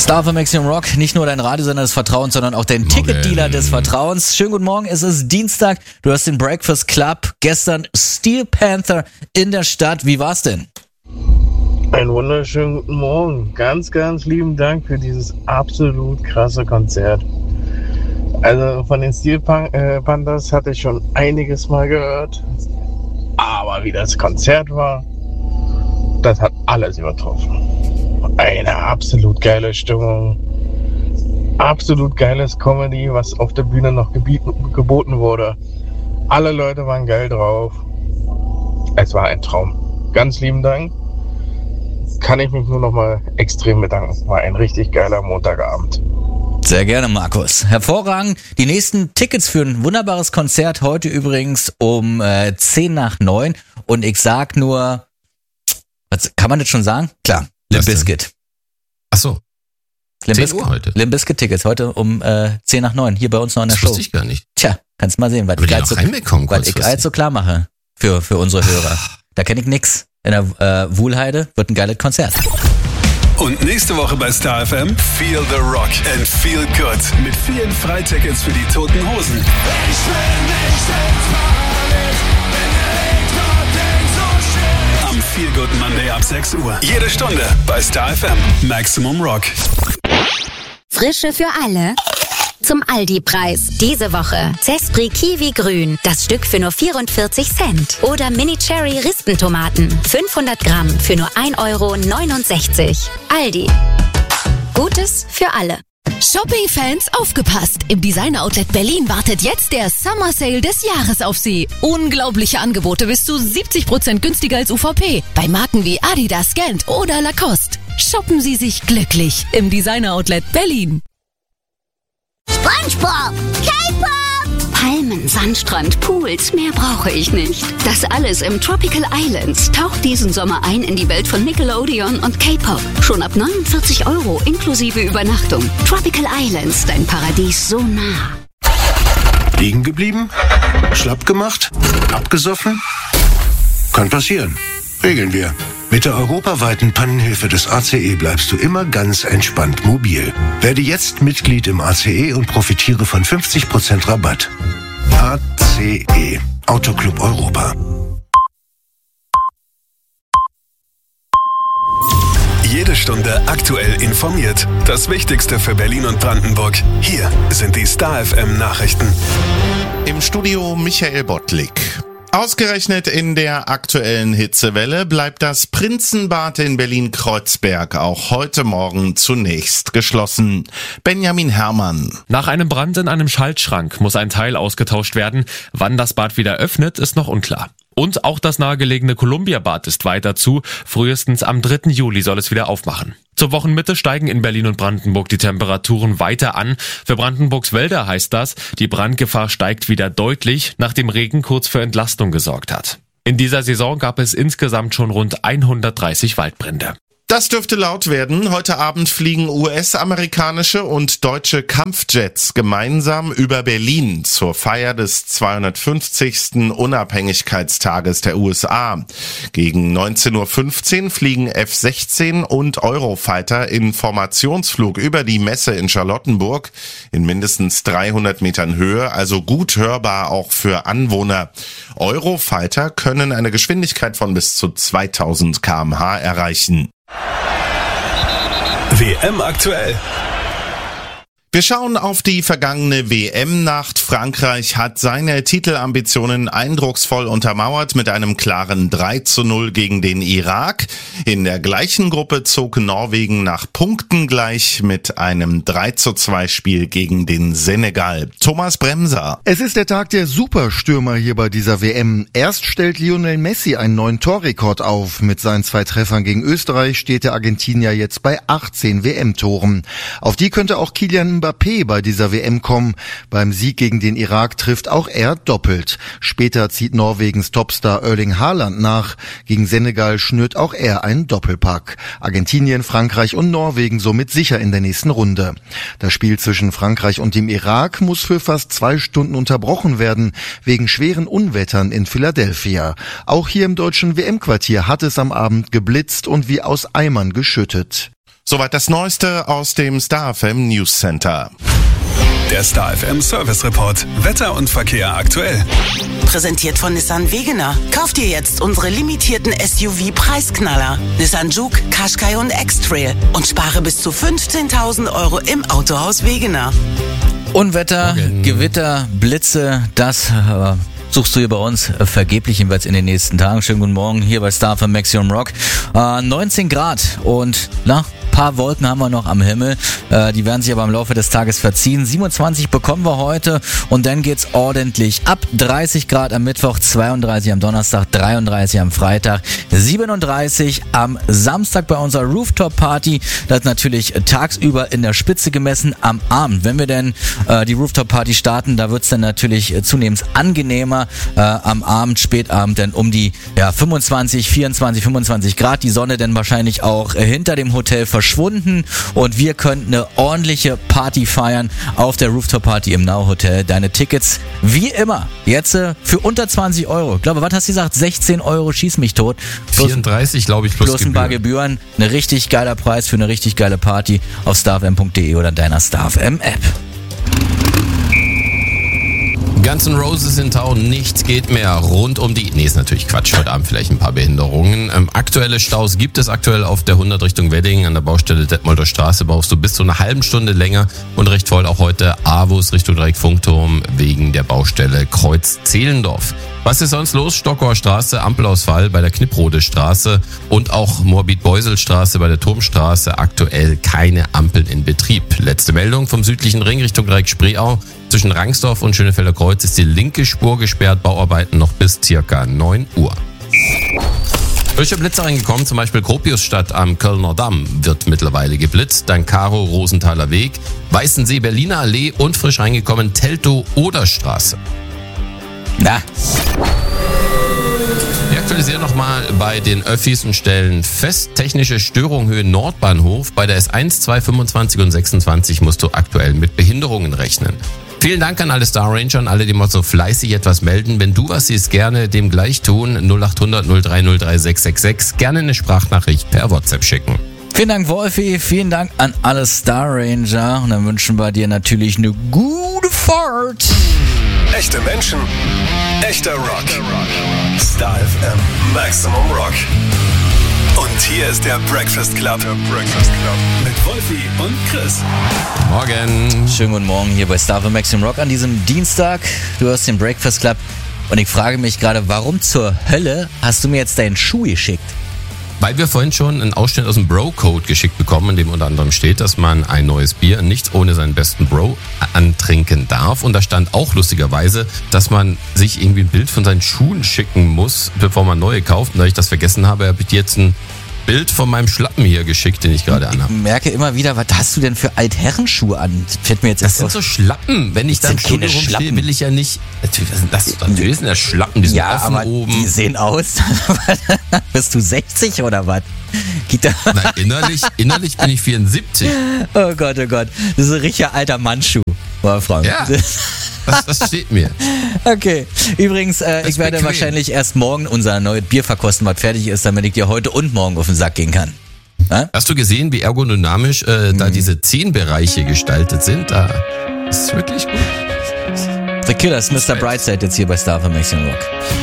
Star für Maximum Rock, nicht nur dein Radiosender des Vertrauens, sondern auch dein Ticketdealer des Vertrauens. Schönen guten Morgen, es ist Dienstag, du hast den Breakfast Club, gestern Steel Panther in der Stadt. Wie war's denn? Einen wunderschönen guten Morgen. Ganz, ganz lieben Dank für dieses absolut krasse Konzert. Also von den Steel Panthers hatte ich schon einiges mal gehört. Aber wie das Konzert war, das hat alles übertroffen. Eine absolut geile Stimmung. Absolut geiles Comedy, was auf der Bühne noch geboten wurde. Alle Leute waren geil drauf. Es war ein Traum. Ganz lieben Dank. Kann ich mich nur noch mal extrem bedanken. War ein richtig geiler Montagabend. Sehr gerne, Markus. Hervorragend. Die nächsten Tickets für ein wunderbares Konzert heute übrigens um 10:09. Und ich sag nur, was, kann man das schon sagen? Klar, Limp Bizkit. Ach so. 10 Uhr heute. Limp Bizkit Tickets heute um 10:09 hier bei uns noch in der Show. Das wusste ich gar nicht. Tja, kannst mal sehen, weil ich halt so klar mache für unsere Hörer. Da kenne ich nix. In der Wuhlheide wird ein geiles Konzert. Und nächste Woche bei Star FM Feel the Rock and Feel Good mit vielen Freitickets für die Toten Hosen. Am Feel Good Monday ab 6 Uhr. Jede Stunde bei Star FM. Maximum Rock. Frische für alle. Zum Aldi-Preis. Diese Woche Zespri Kiwi Grün. Das Stück für nur 44 Cent. Oder Mini Cherry Rispentomaten. 500 Gramm für nur 1,69 €. Aldi. Gutes für alle. Shopping-Fans, aufgepasst! Im Designer-Outlet Berlin wartet jetzt der Summer Sale des Jahres auf Sie. Unglaubliche Angebote bis zu 70% günstiger als UVP. Bei Marken wie Adidas, Gant oder Lacoste. Shoppen Sie sich glücklich im Designer-Outlet Berlin. SpongeBob! K-Pop! Palmen, Sandstrand, Pools, mehr brauche ich nicht. Das alles im Tropical Islands. Taucht diesen Sommer ein in die Welt von Nickelodeon und K-Pop. Schon ab 49 € inklusive Übernachtung. Tropical Islands, dein Paradies so nah. Liegen geblieben? Schlapp gemacht? Abgesoffen? Kann passieren. Regeln wir. Mit der europaweiten Pannenhilfe des ACE bleibst du immer ganz entspannt mobil. Werde jetzt Mitglied im ACE und profitiere von 50% Rabatt. ACE. Autoclub Europa. Jede Stunde aktuell informiert. Das Wichtigste für Berlin und Brandenburg. Hier sind die Star FM Nachrichten. Im Studio Michael Bottlik. Ausgerechnet in der aktuellen Hitzewelle bleibt das Prinzenbad in Berlin-Kreuzberg auch heute Morgen zunächst geschlossen. Benjamin Herrmann. Nach einem Brand in einem Schaltschrank muss ein Teil ausgetauscht werden. Wann das Bad wieder öffnet, ist noch unklar. Und auch das nahegelegene Columbia-Bad ist weiter zu. Frühestens am 3. Juli soll es wieder aufmachen. Zur Wochenmitte steigen in Berlin und Brandenburg die Temperaturen weiter an. Für Brandenburgs Wälder heißt das, die Brandgefahr steigt wieder deutlich, nachdem Regen kurz für Entlastung gesorgt hat. In dieser Saison gab es insgesamt schon rund 130 Waldbrände. Das dürfte laut werden. Heute Abend fliegen US-amerikanische und deutsche Kampfjets gemeinsam über Berlin zur Feier des 250. Unabhängigkeitstages der USA. Gegen 19:15 Uhr fliegen F-16 und Eurofighter in Formationsflug über die Messe in Charlottenburg in mindestens 300 Metern Höhe, also gut hörbar auch für Anwohner. Eurofighter können eine Geschwindigkeit von bis zu 2000 km/h erreichen. WM aktuell. Wir schauen auf die vergangene WM-Nacht. Frankreich hat seine Titelambitionen eindrucksvoll untermauert mit einem klaren 3:0 gegen den Irak. In der gleichen Gruppe zog Norwegen nach Punkten gleich mit einem 3:2 Spiel gegen den Senegal. Thomas Bremser. Es ist der Tag der Superstürmer hier bei dieser WM. Erst stellt Lionel Messi einen neuen Torrekord auf. Mit seinen 2 Treffern gegen Österreich steht der Argentinier jetzt bei 18 WM-Toren. Auf die könnte auch Kylian Mbappé bei dieser WM kommen. Beim Sieg gegen den Irak trifft auch er doppelt. Später zieht Norwegens Topstar Erling Haaland nach. Gegen Senegal schnürt auch er einen Doppelpack. Argentinien, Frankreich und Norwegen somit sicher in der nächsten Runde. Das Spiel zwischen Frankreich und dem Irak muss für fast 2 Stunden unterbrochen werden, wegen schweren Unwettern in Philadelphia. Auch hier im deutschen WM-Quartier hat es am Abend geblitzt und wie aus Eimern geschüttet. Soweit das Neueste aus dem Star FM News Center. Der Star FM Service Report. Wetter und Verkehr aktuell. Präsentiert von Nissan Wegener. Kauft ihr jetzt unsere limitierten SUV-Preisknaller. Nissan Juke, Qashqai und X-Trail. Und spare bis zu 15.000 Euro im Autohaus Wegener. Unwetter, Gewitter, Blitze, das suchst du hier bei uns vergeblich jedenfalls in den nächsten Tagen. Schönen guten Morgen hier bei Star FM Maximum Rock. 19 Grad und paar Wolken haben wir noch am Himmel. Die werden sich aber im Laufe des Tages verziehen. 27 bekommen wir heute und dann geht's ordentlich ab. 30 Grad am Mittwoch, 32 am Donnerstag, 33 am Freitag, 37 am Samstag bei unserer Rooftop-Party. Das ist natürlich tagsüber in der Spitze gemessen. Am Abend, wenn wir denn die Rooftop-Party starten, da wird's dann natürlich zunehmend angenehmer. Am Abend, Spätabend dann um die 25, 24, 25 Grad. Die Sonne dann wahrscheinlich auch hinter dem Hotel verschwunden und wir könnten eine ordentliche Party feiern auf der Rooftop-Party im Now Hotel. Deine Tickets wie immer jetzt für unter 20 Euro. Ich glaube, was hast du gesagt? 16 Euro, schieß mich tot. 34, glaube ich, plus ein paar Gebühren. Ein richtig geiler Preis für eine richtig geile Party auf starfm.de oder deiner StarFM App. Guns N' Roses in Town, nichts geht mehr rund um die... Nee, ist natürlich Quatsch, heute Abend vielleicht ein paar Behinderungen. Aktuelle Staus gibt es aktuell auf der 100 Richtung Wedding. An der Baustelle Detmolder Straße brauchst du bis zu einer halben Stunde länger und recht voll auch heute Avus Richtung Dreieckfunkturm wegen der Baustelle Kreuz Zehlendorf. Was ist sonst los? Stockauer Straße, Ampelausfall bei der Knipprode Straße und auch Morbid-Beusel-Straße bei der Turmstraße. Aktuell keine Ampeln in Betrieb. Letzte Meldung vom südlichen Ring Richtung Dreieck Spreeau. Zwischen Rangsdorf und Schönefelder Kreuz ist die linke Spur gesperrt. Bauarbeiten noch bis circa 9 Uhr. Frische Blitze reingekommen, zum Beispiel Gropiusstadt am Kölner Damm wird mittlerweile geblitzt. Dann Karo Rosenthaler Weg, Weißensee Berliner Allee und frisch reingekommen Teltow Oderstraße. Na. Wir aktualisieren nochmal bei den Öffis und stellen fest, technische Störung Höhe Nordbahnhof. Bei der S1, 2, 25 und 26 musst du aktuell mit Behinderungen rechnen. Vielen Dank an alle Star Ranger und alle, die mal so fleißig etwas melden. Wenn du was siehst, gerne dem gleich tun. 0800 0303 666. Gerne eine Sprachnachricht per WhatsApp schicken. Vielen Dank, Wolfi. Vielen Dank an alle Star Ranger. Und dann wünschen wir dir natürlich eine gute Fahrt. Echte Menschen, echter Rock. Star FM Maximum Rock. Und hier ist der Breakfast Club. Mit Wolfi und Chris. Morgen. Schönen guten Morgen hier bei Star FM Maximum Rock an diesem Dienstag. Du hörst den Breakfast Club und ich frage mich gerade, warum zur Hölle hast du mir jetzt deinen Schuh geschickt? Weil wir vorhin schon einen Ausschnitt aus dem Bro-Code geschickt bekommen, in dem unter anderem steht, dass man ein neues Bier nicht ohne seinen besten Bro antrinken darf. Und da stand auch lustigerweise, dass man sich irgendwie ein Bild von seinen Schuhen schicken muss, bevor man neue kauft. Und da ich das vergessen habe ich dir jetzt ein Bild von meinem Schlappen hier geschickt, den ich gerade anhabe. Ich merke immer wieder, was hast du denn für Altherrenschuhe an? Das fällt mir jetzt das sind so Schlappen. Wenn ich da im Studio rumstehe, will ich ja nicht... Natürlich sind das Schlappen, die sind offen aber oben. Die sehen aus. Bist du 60 oder was? Na, innerlich bin ich 74. Oh Gott, oh Gott. Das ist ein richtiger alter Mannschuh. Frank. Ja, das steht mir. Okay, übrigens, ich werde wahrscheinlich erst morgen unser neues Bier verkosten, was fertig ist, damit ich dir heute und morgen auf den Sack gehen kann. Hast du gesehen, wie ergodynamisch da diese 10 Bereiche gestaltet sind? Da ist wirklich gut. The Killers, Mr. Brightside jetzt hier bei Star FM Maximum Rock.